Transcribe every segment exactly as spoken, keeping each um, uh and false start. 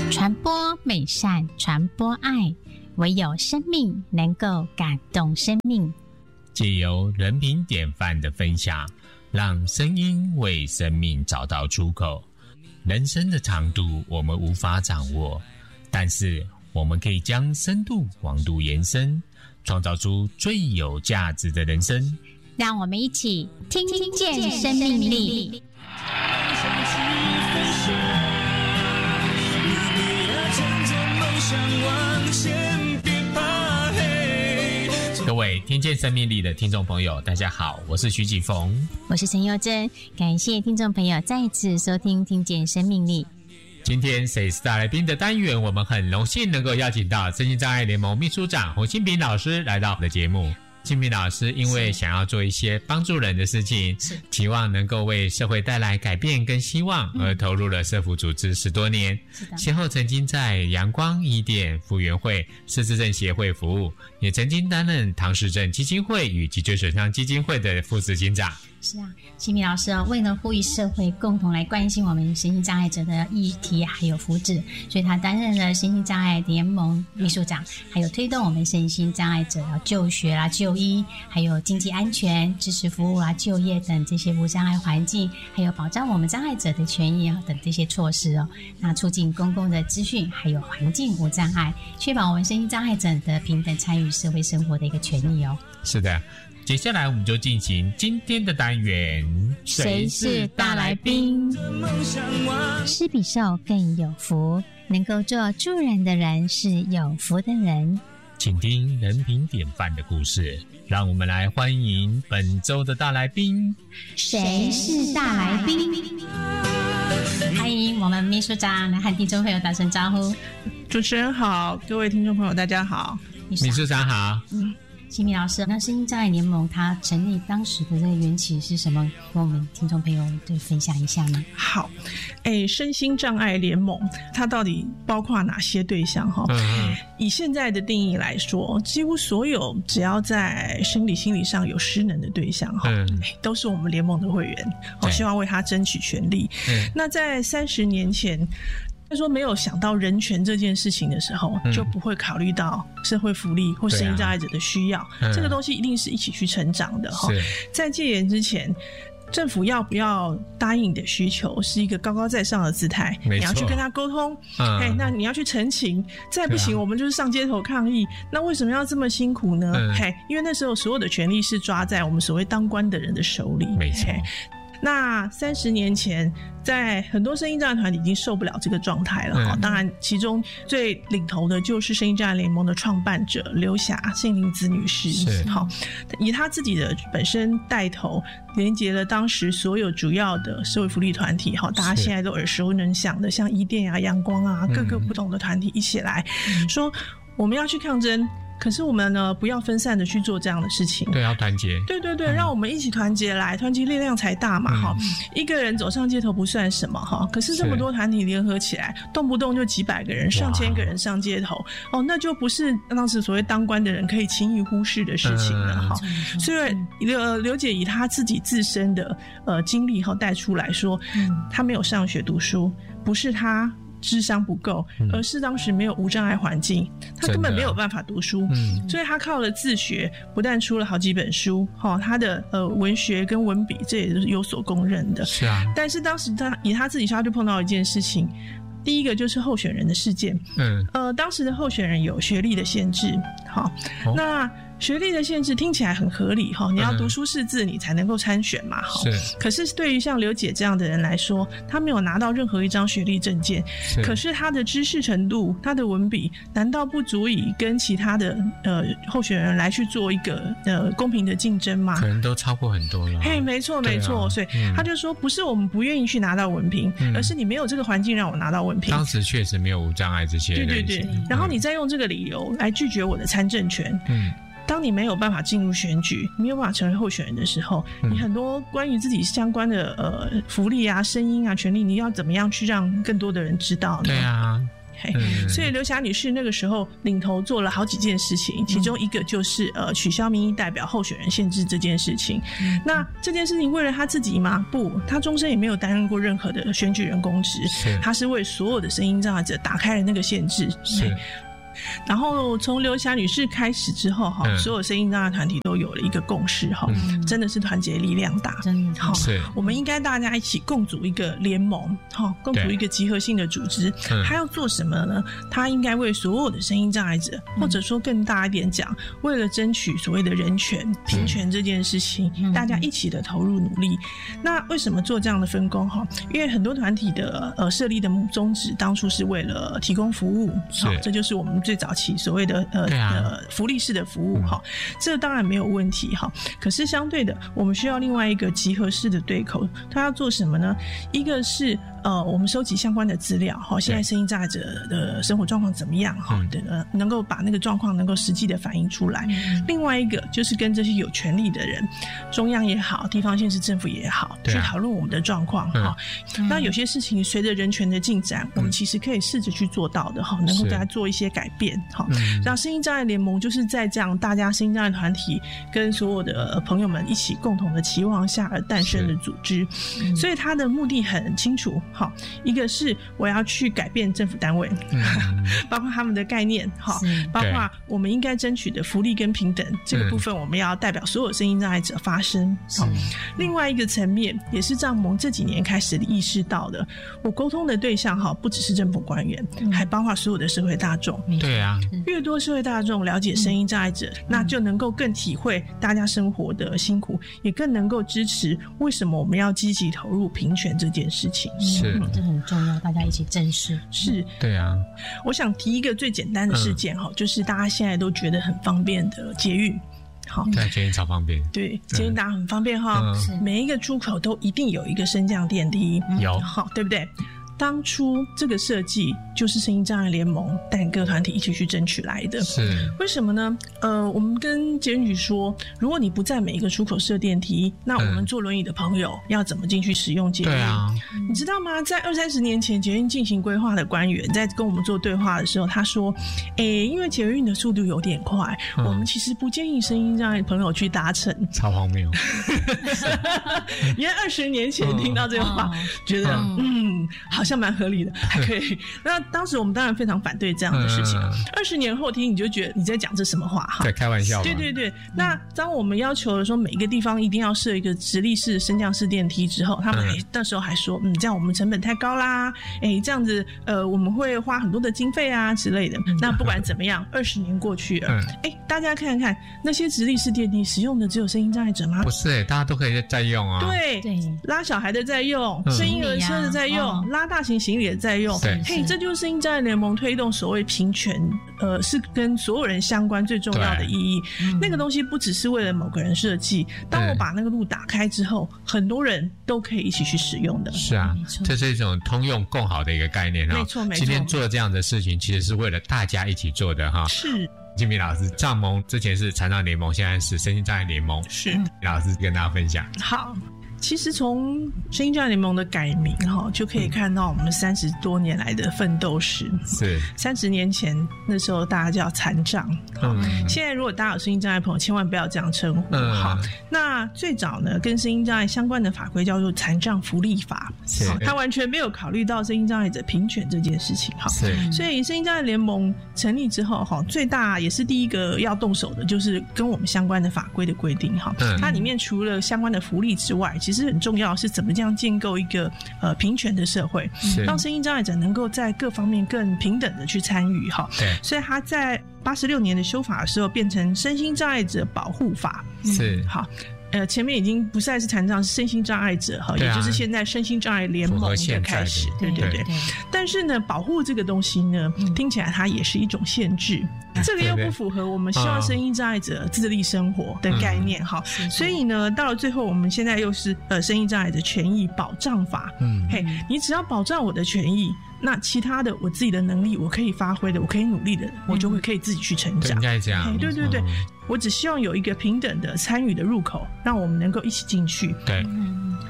传播美善，传播爱，唯有生命能够感动生命。 藉由人品典范的分享，让声音为生命找到出口。人生的长度我们无法掌握，但是我们可以将深度广度延伸，创造出最有价值的人生。 让我们一起听听见生命力。 各位听见生命力的听众朋友，大家好，我是徐启逢， 我是陈佑珍，感谢听众朋友再次收听听见生命力。 今天谁是大来宾的单元，我们很荣幸能够邀请到身心障碍联盟秘书长洪新平老师来到我们的节目。新平老师因为想要做一些帮助人的事情，期望能够为社会带来改变跟希望，而投入了社福组织十多年，先后曾经在阳光伊甸福源会失智症协会服务，也曾经担任唐氏症基金会与脊椎损伤基金会的副执行长。 是啊，新平老师哦，为了呼吁社会共同来关心我们身心障碍者的议题还有福祉，所以他担任了身心障碍联盟秘书长，还有推动我们身心障碍者要就学啦、就医，还有经济安全、支持服务啦、就业等这些无障碍环境，还有保障我们障碍者的权益啊等这些措施哦。那促进公共的资讯，还有环境无障碍，确保我们身心障碍者的平等参与社会生活的一个权益哦。 是的。接下来我们就进行今天的单元， 谁是大来宾？施比受更有福，能够做助人的人是有福的人。 请听人品典范的故事，让我们来欢迎本周的大来宾。 谁是大来宾？欢迎我们秘书长来和听众朋友打声招呼。 主持人好，各位听众朋友大家好。 秘书长好。 嗯，新平老师，那身心障碍联盟它成立当时的这个缘起是什么？跟我们听众朋友对分享一下吗？ 好，哎，身心障碍联盟它到底包括哪些对象？哈、嗯，以现在的定义来说，几乎所有只要在生理心理上有失能的对象，哈、嗯，都是我们联盟的会员，我希望为他争取权利。嗯，那在三十年前。他说没有想到人权这件事情的时候、嗯、就不会考虑到社会福利或身心障碍者的需要、啊、这个东西一定是一起去成长的。在戒严之前，政府要不要答应你的需求是一个高高在上的姿态，你要去跟他沟通、嗯欸、那你要去陈情，再不行、啊、我们就是上街头抗议。那为什么要这么辛苦呢、嗯欸、因为那时候所有的权利是抓在我们所谓当官的人的手里。 没错、欸， 那三十年前，在很多身心障碍团体已经受不了这个状态了、嗯、当然其中最领头的就是身心障碍联盟的创办者刘霞杏林子女士。好，以她自己的本身带头，连结了当时所有主要的社会福利团体，大家现在都耳熟能详的，像伊甸啊、阳光啊，各个不同的团体一起来、嗯、说我们要去抗争，可是我们呢，不要分散的去做这样的事情。 对，要团结。对对对，嗯、让我们一起团结来，团结力量才大嘛！哈、嗯，一个人走上街头不算什么哈，可是这么多团体联合起来，动不动就几百个人、上千个人上街头，哦，那就不是当时所谓当官的人可以轻易忽视的事情了哈、嗯。所以刘刘姐以她自己自身的呃经历哈带出来说，嗯，她没有上学读书，不是她智商不够，而是当时没有无障碍环境，他根本没有办法读书、嗯、所以他靠了自学，不但出了好几本书、哦、他的呃文学跟文笔这也是有所公认的。 是啊， 但是当时他以他自己说，他就碰到一件事情，第一个就是候选人的事件。嗯，呃，当时的候选人有学历的限制，好、哦，那学历的限制听起来很合理哈，你要读书识字你才能够参选嘛。 是。 可是对于像刘姐这样的人来说，她没有拿到任何一张学历证件，可是她的知识程度、她的文笔，难道不足以跟其他的呃候选人来去做一个呃公平的竞争吗？ 可能都超过很多了。 嘿，没错没错、啊，所以他就说，不是我们不愿意去拿到文凭、嗯，而是你没有这个环境让我拿到文凭。 当时确实没有无障碍这些人。 对对对，然后你再用这个理由来拒绝我的参政权。嗯。当你没有办法进入选举，没有办法成为候选人的时候，嗯、你很多关于自己相关的呃福利啊、声音啊、权利，你要怎么样去让更多的人知道呢？ 对啊， 嗯、所以刘霞女士那个时候领头做了好几件事情，其中一个就是呃取消民意代表候选人限制这件事情。嗯、那这件事情为了她自己吗？不，她终身也没有担任过任何的选举人公职，她是为所有的声音障碍者打开了那个限制。是。然后从刘霞女士开始之后哈、嗯，所有声音障碍团体都有了一个共识哈、嗯，真的是团结力量大， 真的好， 我们应该大家一起共组一个联盟哈，共组一个集合性的组织。他要做什么呢？他应该为所有的声音障碍者，嗯、或者说更大一点讲，为了争取所谓的人权、平权这件事情，嗯、大家一起的投入努力。那为什么做这样的分工哈？因为很多团体的呃设立的宗旨当初是为了提供服务，好，这就是我们最早期所谓的呃、啊、呃福利式的服务哈、嗯，这当然没有问题哈。可是相对的，我们需要另外一个集合式的对口，它要做什么呢？一个是呃我们收集相关的资料哈，现在声音障碍者的生活状况怎么样哈、嗯，能够把那个状况能够实际的反映出来。嗯、另外一个就是跟这些有权利的人，中央也好，地方县市政府也好，啊、去讨论我们的状况哈、嗯。那有些事情随着人权的进展，嗯、我们其实可以试着去做到的哈，能够给它做一些改变。好，然后声音障碍联盟就是在这样大家声音障碍团体跟所有的朋友们一起共同的期望下而诞生的组织，嗯、所以它的目的很清楚。好，一个是我要去改变政府单位，嗯、包括他们的概念，好，包括我们应该争取的福利跟平等这个部分，我们要代表所有声音障碍者发声。好，另外一个层面也是障盟这几年开始意识到的，我沟通的对象哈不只是政府官员，嗯、还包括所有的社会大众。 对啊。 越多社会大众了解声音障碍者，嗯、那就能够更体会大家生活的辛苦，也更能够支持为什么我们要积极投入平权这件事情。 是， 嗯、这很重要，大家一起正视。 是， 对啊。 我想提一个最简单的事件哈、嗯，就是大家现在都觉得很方便的捷运。好， 对，捷运超方便。 对，捷运搭很方便哈、嗯，每一个出口都一定有一个升降电梯， 有， 好，对不对？当初这个设计就是声音障碍联盟带领各团体一起去争取来的。 是为什么呢？呃，我们跟捷运局说，如果你不在每一个出口设电梯，那我们坐轮椅的朋友要怎么进去使用捷运？ 对啊， 你知道吗？在二三十年前，捷运进行规划的官员在跟我们做对话的时候，他说：“诶，因为捷运的速度有点快，嗯、我们其实不建议声音障碍朋友去搭乘。” 超荒谬！ 你看二十年前听到这个话，嗯、觉得嗯。嗯好像蛮合理的，还可以。那当时我们当然非常反对这样的事情。二十、嗯、年后听，你就觉得你在讲这什么话？哈， 在开玩笑。 对对对。那当我们要求说每一个地方一定要设一个直立式升降式电梯之后，他们还、嗯、那时候还说，嗯，这样我们成本太高啦，哎，这样子呃我们会花很多的经费啊之类的。那不管怎么样，二十年过去了，哎、嗯，大家看看那些直立式电梯使用的只有声音障碍者吗？ 不是、欸，大家都可以在用啊。 对对，拉小孩的在用，生婴儿车的在用。嗯拉大型行李也在用，嘿，这就是声音障碍联盟推动所谓平权，呃，是跟所有人相关最重要的意义。那个东西不只是为了某个人设计，当我把那个路打开之后，很多人都可以一起去使用的。 是啊，这是一种通用共好的一个概念哈。 没错没错。 今天做这样的事情，其实是为了大家一起做的哈。 是。 金平老师，障盟之前是残障联盟，现在是声音障碍联盟。 是， 老师跟大家分享。 好。其实从声音障碍联盟的改名哈，就可以看到我们三十多年来的奋斗史。 是三十年前那时候大家叫残障，嗯，现在如果大家有声音障碍朋友，千万不要这样称呼。嗯，好。那最早呢，跟声音障碍相关的法规叫做《残障福利法》，是，它完全没有考虑到声音障碍者平权这件事情。哈，是。所以声音障碍联盟成立之后，哈，最大也是第一个要动手的，就是跟我们相关的法规的规定。哈，嗯，它里面除了相关的福利之外，其实很重要的是怎么这样建构一个呃平权的社会，让声音障碍者能够在各方面更平等的去参与哈。对，所以他在八十六年的修法的时候变成身心障碍者保护法。是，好。呃，前面已经不再是残障，是身心障碍者哈、啊，也就是现在身心障碍联盟的开始，对对 对, 对。但是呢，保护这个东西呢，嗯、听起来它也是一种限制，嗯、这个又不符合我们希望身心障碍者自立生活的概念哈、嗯。所以呢，到了最后，我们现在又是呃身心障碍者权益保障法，嗯，嘿，你只要保障我的权益。那其他的我自己的能力我可以发挥的我可以努力的我就会可以自己去成长， 应该这样。 对对对、嗯、我只希望有一个平等的参与的入口让我们能够一起进去。 对，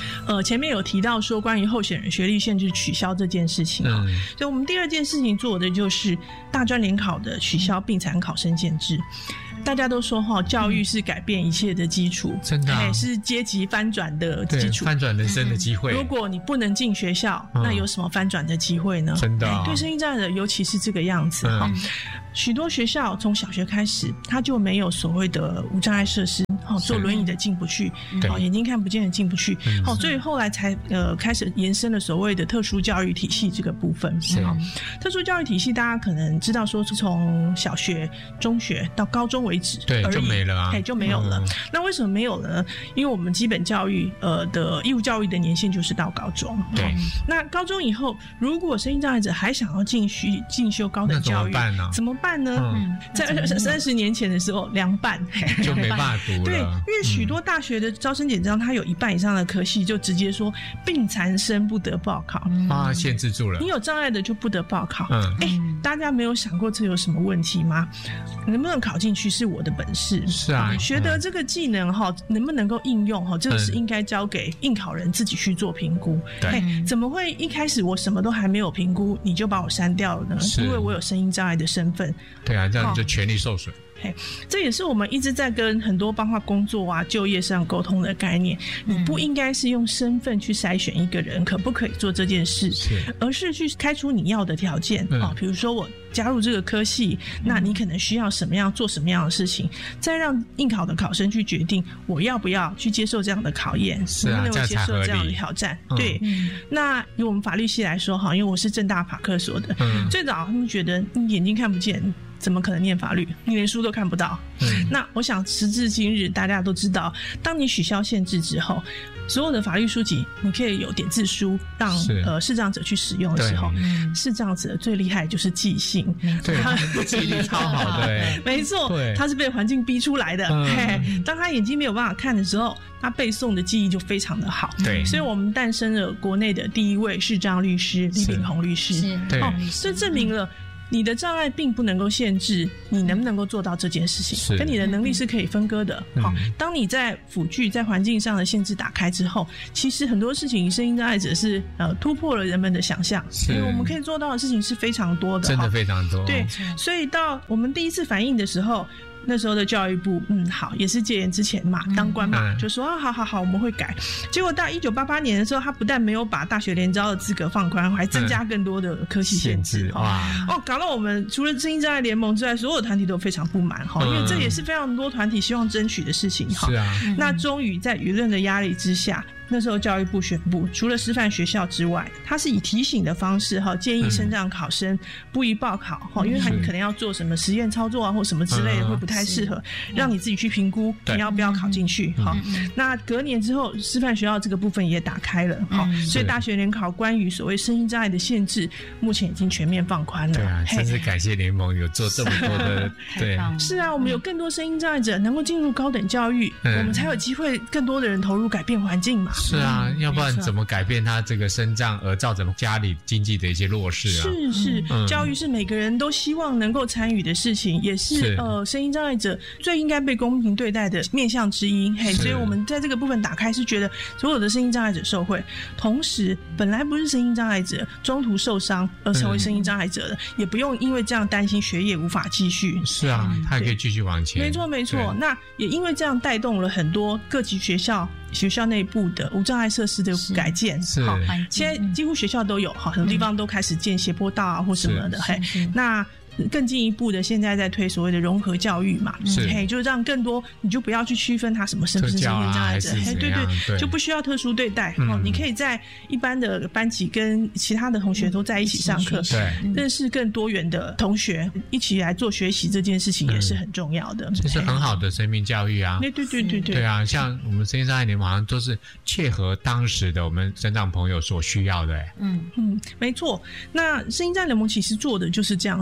呃前面有提到说关于候选人学历限制取消这件事情啊、嗯，所以我们第二件事情做的就是大专联考的取消并产考生限制。大家都说哈，教育是改变一切的基础， 真的、啊， 是阶级翻转的基础， 翻转人生的机会。 如果你不能进学校，嗯、那有什么翻转的机会呢？ 真的、啊， 对声音障碍者尤其是这个样子哈、嗯。许多学校从小学开始，他就没有所谓的无障碍设施，好，坐轮椅的进不去，好，眼睛看不见的进不去，好，所以后来才呃开始延伸了所谓的特殊教育体系这个部分。好，特殊教育体系大家可能知道说是从小学、中学到高中为止， 对，就没了啊， 哎，就没有了、嗯。那为什么没有了呢？因为我们基本教育呃的义务教育的年限就是到高中， 对。 那高中以后，如果声音障碍者还想要进修进修高等教育， 那怎么办呢？ 怎么办呢？嗯，在三十年前的时候，凉拌就没办法读了。 对，因为许多大学的招生简章，它有一半以上的科系就直接说病残生不得报考， 把它限制住了。 你有障碍的就不得报考。嗯，哎、欸，大家没有想过这有什么问题吗？能不能考进去是我的本事。 是啊， 学得这个技能哈，能不能够应用哈，这个是应该交给应考人自己去做评估。 对、 欸，怎么会一开始我什么都还没有评估，你就把我删掉了呢？因为我有声音障碍的身份。 对啊，这样你就权利受损。 嘿，这也是我们一直在跟很多包括工作啊、就业上沟通的概念。你不应该是用身份去筛选一个人可不可以做这件事， 是而是去开出你要的条件、嗯哦、比如说我加入这个科系，那你可能需要什么样做什么样的事情，再让应考的考生去决定我要不要去接受这样的考验， 是啊， 能不能接受这样的挑战。 嗯、 对、嗯，那以我们法律系来说哈，因为我是政大法科所的、嗯，最早他们觉得你眼睛看不见。怎么可能念法律？你连书都看不到。嗯，那我想时至今日，大家都知道，当你取消限制之后，所有的法律书籍你可以有点字书让呃视障者去使用的时候，视障者最厉害就是记性， 对，他记忆力超好的， 没错，对，他是被环境逼出来的。嗯、嘿，当他眼睛没有办法看的时候，他背诵的记忆就非常的好。 对， 所以我们诞生了国内的第一位视障律师李炳宏律师。 是， 对， 哦，这证明了。你的障碍并不能够限制你能不能够做到这件事情，跟你的能力是可以分割的。好、嗯，当你在辅具在环境上的限制打开之后，其实很多事情声音障碍者是呃突破了人们的想象，因为我们可以做到的事情是非常多的， 真的非常多。 对，所以到我们第一次反应的时候。那时候的教育部，嗯，好，也是戒严之前嘛，当官嘛，嗯、就说啊，好好好，我们会改。结果到一九八八年的时候，他不但没有把大学联招的资格放宽，还增加更多的科系限制。 嗯、哇， 哦，搞到我们除了声音障碍联盟之外，所有团体都非常不满哈、嗯，因为这也是非常多团体希望争取的事情哈。 是啊， 那终于在舆论的压力之下。那时候教育部宣布，除了师范学校之外，他是以提醒的方式哈，建议身障考生不宜报考哈、嗯，因为他可能要做什么实验操作啊或什么之类的，会不太适合，让你自己去评估你要不要考进去。好、嗯，那隔年之后，师范学校这个部分也打开了哈、嗯，所以大学联考关于所谓声音障碍的限制，目前已经全面放宽了。 对啊，真是感谢联盟有做这么多的，对， 是啊，我们有更多声音障碍者能够进入高等教育，嗯、我们才有机会更多的人投入改变环境嘛。 是啊，嗯、要不然怎么改变他这个身障而造成家里经济的一些弱势啊？ 是是、嗯，教育是每个人都希望能够参与的事情，也是, 是呃声音障碍者最应该被公平对待的面向之一。嘿，所以我们在这个部分打开，是觉得所有的声音障碍者受惠，同时本来不是声音障碍者，中途受伤而成为声音障碍者的，嗯、也不用因为这样担心学业无法继续。 是啊，他也可以继续往前。 没错没错，那也因为这样带动了很多各级学校。学校内部的无障碍设施的改建，好，现在几乎学校都有，好，很多地方都开始建斜坡道啊或什么的，嘿，那。更进一步的，现在在推所谓的融合教育嘛， 是， 嘿，就是让更多，你就不要去区分他什么身不是声音障碍者，嘿，对 对, 对， 就不需要特殊对待，嗯、哦，你可以在一般的班级跟其他的同学都在一起上课， 对、嗯， 认识更多元的同学，一起来做学习，这件事情也是很重要的， 这、嗯、是很好的生命教育啊， 对对对对对， 对啊，像我们声音障碍联盟好像都是切合当时的我们身障朋友所需要的， 嗯嗯，没错，那声音障碍联盟其实做的就是这样，是我们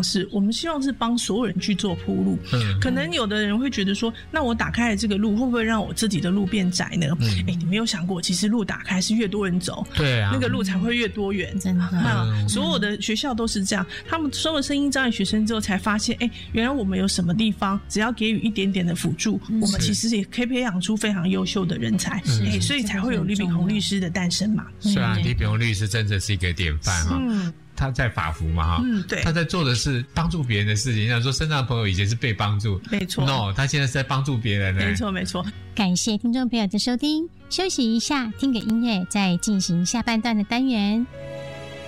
们希望是帮所有人去做铺路。嗯，可能有的人会觉得说，那我打开了这个路，会不会让我自己的路变窄呢？嗯，哎，你没有想过，其实路打开是越多人走， 对啊， 那个路才会越多元。 真的， 嗯，所有的学校都是这样。他们收了声音障碍学生之后，才发现，哎，原来我们有什么地方，只要给予一点点的辅助，我们其实也可以培养出非常优秀的人才。哎，所以才会有李炳宏律师的诞生嘛。 是啊，李炳宏律师真的是一个典范哈。嗯，他在法服嘛哈，嗯，对，他在做的是帮助别人的事情。像说身障朋友以前是被帮助， 没错 ，no， 他现在是在帮助别人呢， 没错没错。 感谢听众朋友的收听，休息一下，听个音乐，再进行下半段的单元。